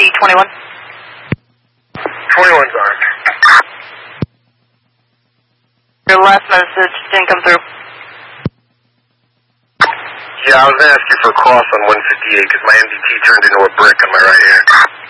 MDT-21. 21's armed. Your last message didn't come through. Yeah, I was going to ask you for a cross on 158 because my MDT turned into a brick on my right hand.